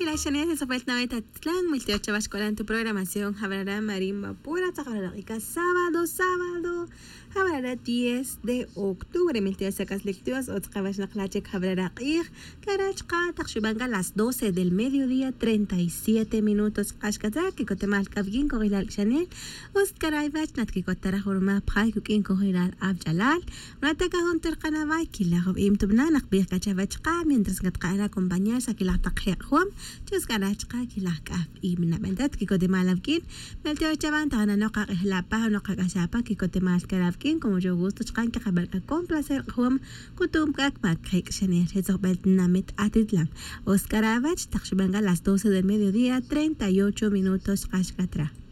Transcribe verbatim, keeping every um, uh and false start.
la Shania de Sopel Naveta Tlán, mil ocho Vascola en tu programación, hablará Marimba Pura, Tajararica, sábado, sábado, hablará diez de octubre, mil ocho Sacas Lecturas, Otzkabash Naklachek, hablará Ir, Karachka, Taxubanga, las doce del mediodía, treinta y siete minutos, Ashkazak, Kikotemal Kavgin, Corrilal Chanel, Oskarayvach, Natkikotara Hurma, Prai, Kukin, Corrilal Abjalal, Nataka Hunter Kanavai, Kilahov Im Tubna, Nakbir Kachavachka, mientras Gatkana acompañas a Kilatak Juan, Chuskarachka, Kilakaf, y Nabendat, Kikotemal Avkin, Melteo Chavan, Tananoka, Lapa, Noka Kasapa, Kikotemal Karavkin, como yo gusto, Chkan, Kabarka, con placer, Juan, Kutum Kak, Makrik, Chanel, Hezobelt Namit Atitlam, Oscar Avach, Taxubanga, las doce del mediodía, treinta y ocho minutos, Ashkatra.